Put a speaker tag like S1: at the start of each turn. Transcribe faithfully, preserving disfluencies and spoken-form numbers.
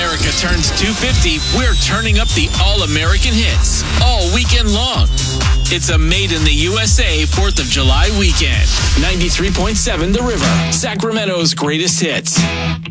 S1: America turns two fifty, we're turning up the All-American hits all weekend long. It's a Made in the U S A fourth of July weekend. ninety-three point seven The River, Sacramento's greatest hits.